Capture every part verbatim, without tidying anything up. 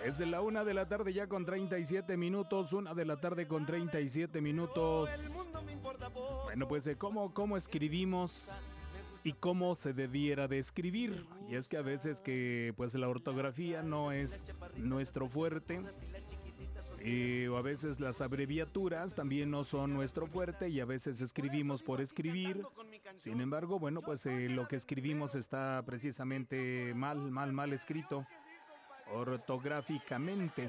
Es de la una de la tarde ya con treinta y siete minutos, una de la tarde con treinta y siete minutos. Bueno, pues cómo, cómo escribimos y cómo se debiera de escribir. Y es que a veces que pues la ortografía no es nuestro fuerte. Y a veces las abreviaturas también no son nuestro fuerte y a veces escribimos por escribir. Sin embargo, bueno, pues eh, lo que escribimos está precisamente mal, mal, mal escrito ortográficamente.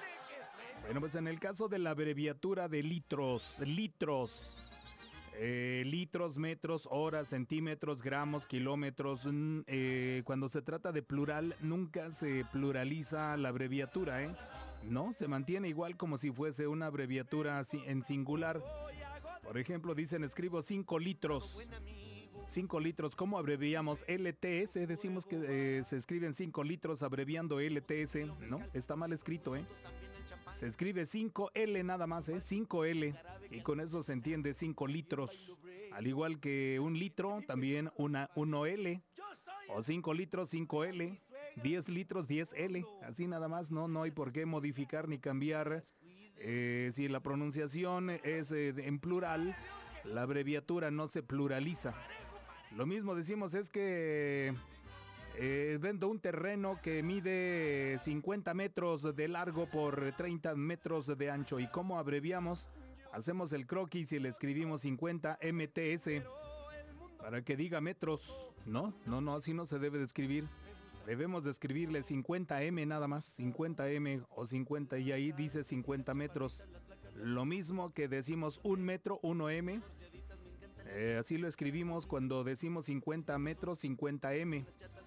Bueno, pues en el caso de la abreviatura de litros, litros, eh, litros, metros, horas, centímetros, gramos, kilómetros, eh, cuando se trata de plural, nunca se pluraliza la abreviatura, ¿eh? No, se mantiene igual como si fuese una abreviatura en singular. Por ejemplo, dicen, escribo cinco litros. cinco litros, ¿cómo abreviamos? L T S, decimos que eh, se escriben cinco litros abreviando L T S. No, está mal escrito, ¿eh? Se escribe cinco L nada más, ¿eh? cinco L. Y con eso se entiende cinco litros. Al igual que un litro, también una uno L. O cinco litros, cinco L. diez litros, diez L. Así nada más, no, no hay por qué modificar ni cambiar. Eh, si la pronunciación es eh, en plural, la abreviatura no se pluraliza. Lo mismo decimos es que eh, vendo un terreno que mide cincuenta metros de largo por treinta metros de ancho. ¿Y cómo abreviamos? Hacemos el croquis y le escribimos cincuenta M T S para que diga metros. No, no, no, así no se debe de escribir. Debemos de escribirle cincuenta M nada más, cincuenta M o cincuenta y ahí dice cincuenta metros. Lo mismo que decimos un metro, uno M. Eh, así lo escribimos cuando decimos cincuenta metros, cincuenta M.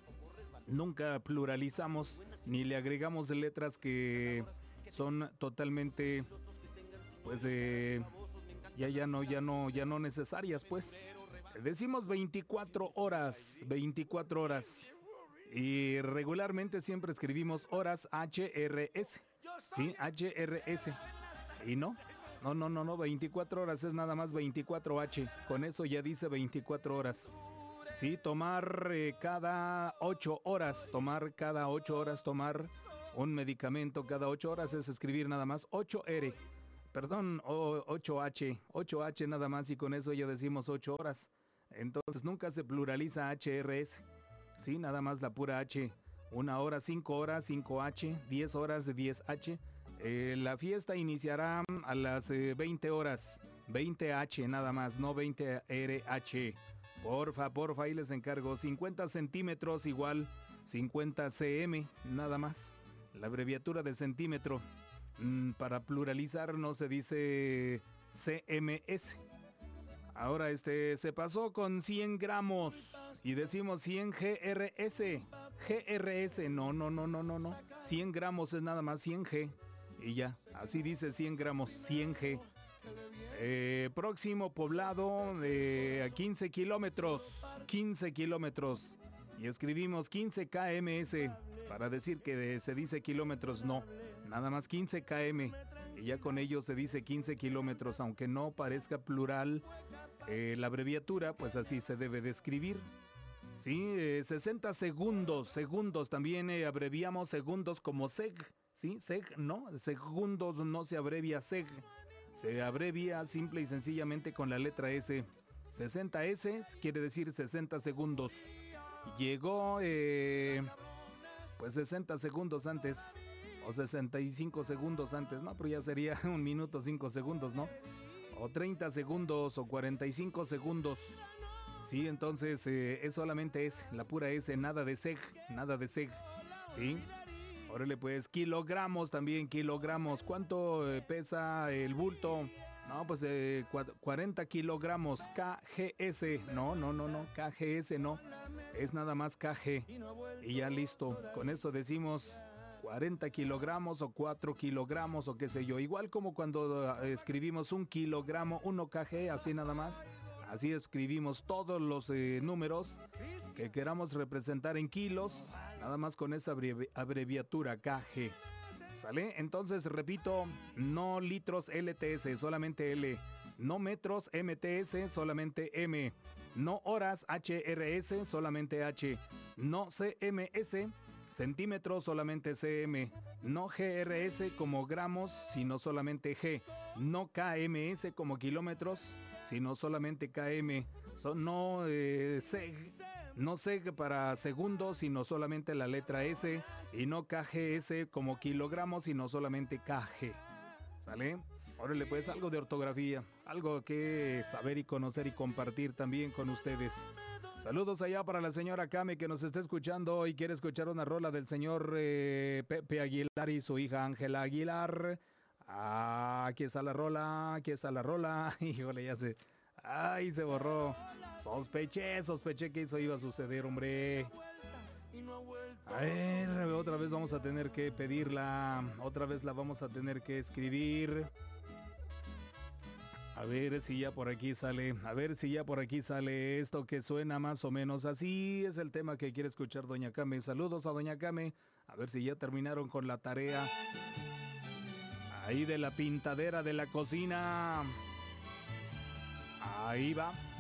Nunca pluralizamos ni le agregamos letras que son totalmente, pues, eh, ya, ya no, ya no, ya no necesarias, pues. Decimos veinticuatro horas, veinticuatro horas. Y regularmente siempre escribimos horas H R S. Sí, H R S. Y no. No, no, no, no, veinticuatro horas es nada más veinticuatro H. Con eso ya dice veinticuatro horas. Sí, tomar eh, cada ocho horas, tomar cada ocho horas, tomar un medicamento cada ocho horas es escribir nada más ocho R. Perdón, oh, ocho H, ocho H nada más y con eso ya decimos ocho horas. Entonces nunca se pluraliza H R S. Sí, nada más la pura H. Una hora, cinco horas, cinco H, diez horas de diez H. Eh, la fiesta iniciará a las eh, veinte horas, veinte H nada más, no veinte R H. Porfa, porfa, ahí les encargo. cincuenta centímetros igual, cincuenta C M nada más. La abreviatura de centímetro. Mm, para pluralizar no se dice C M S. Ahora este se pasó con cien gramos y decimos cien G R S. G R S, no, no, no, no, no, no. cien gramos es nada más cien G. Y ya, así dice cien gramos, cien G. Eh, próximo poblado de quince kilómetros, quince kilómetros. Y escribimos quince K M S para decir que de, se dice kilómetros, no. Nada más quince K M. Y ya con ello se dice quince kilómetros, aunque no parezca plural eh, la abreviatura, pues así se debe de escribir. Sí, eh, sesenta segundos, segundos, también eh, abreviamos segundos como seg, ¿sí? Seg, no, segundos no se abrevia seg, se abrevia simple y sencillamente con la letra S. sesenta S quiere decir sesenta segundos. Llegó, eh, pues sesenta segundos antes, o sesenta y cinco segundos antes, no, pero ya sería un minuto cinco segundos, ¿no? O treinta segundos o cuarenta y cinco segundos. Sí, entonces eh, es solamente S, la pura S, nada de seg, nada de seg, ¿sí? Órale pues, kilogramos también, kilogramos. ¿Cuánto eh, pesa el bulto? No, pues eh, cuarenta kilogramos, K G S, no, no, no, no, K G S no, es nada más K G. Y ya listo, con eso decimos cuarenta kilogramos o cuatro kilogramos o qué sé yo. Igual como cuando eh, escribimos un kilogramo, uno K G, así nada más. Así escribimos todos los eh, números que queramos representar en kilos, nada más con esa abrevi- abreviatura K G. ¿Sale? Entonces, repito, no litros L T S, solamente L. No metros M T S, solamente M. No horas H R S, solamente H. No C M S, Centímetros, solamente C M. No G R S como gramos, sino solamente G. No K M S como kilómetros, sino solamente K M. So, no, eh, C, no C para segundos, sino solamente la letra S. Y no K G S como kilogramos, sino solamente K G. ¿Sale? Órale, pues algo de ortografía, algo que saber y conocer y compartir también con ustedes. Saludos allá para la señora Kame que nos está escuchando y quiere escuchar una rola del señor eh, Pepe Aguilar y su hija Ángela Aguilar. Ah, aquí está la rola, aquí está la rola. Híjole, ya se... Ay, se borró. Sospeché, sospeché que eso iba a suceder, hombre. A ver, otra vez vamos a tener que pedirla. Otra vez la vamos a tener que escribir. A ver si ya por aquí sale, a ver si ya por aquí sale esto que suena más o menos así. Es el tema que quiere escuchar doña Kame. Saludos a doña Kame. A ver si ya terminaron con la tarea. Ahí de la pintadera de la cocina. Ahí va.